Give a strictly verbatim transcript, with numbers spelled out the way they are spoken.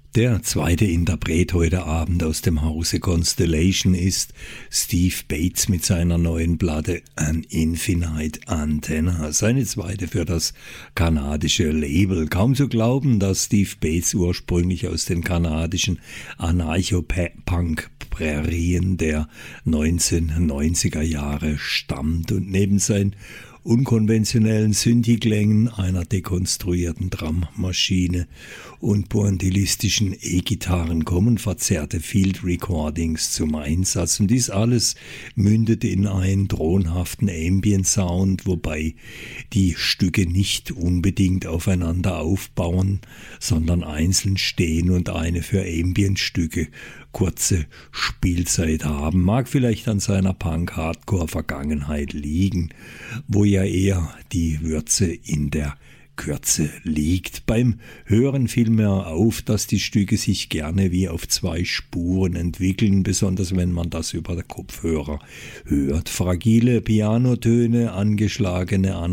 Der zweite Interpret heute Abend aus dem Hause Constellation ist Steve Bates mit seiner neuen Platte An Infinite Antenna. Seine zweite für das kanadische Label. Kaum zu glauben, dass Steve Bates ursprünglich aus den kanadischen Anarcho-Punk-Prärien der neunzehnhundertneunziger Jahre stammt und neben seinen unkonventionellen Synthi-Klängen, einer dekonstruierten Drummaschine und pointillistischen E-Gitarren kommen verzerrte Field Recordings zum Einsatz. Und dies alles mündet in einen drohnhaften Ambient-Sound, wobei die Stücke nicht unbedingt aufeinander aufbauen, sondern einzeln stehen und eine für Ambient-Stücke kurze Spielzeit haben. Mag vielleicht an seiner Punk-Hardcore-Vergangenheit liegen, wo ja eher die Würze in der Kürze liegt. Beim Hören fiel mir auf, dass die Stücke sich gerne wie auf zwei Spuren entwickeln, besonders wenn man das über den Kopfhörer hört. Fragile Pianotöne, angeschlagene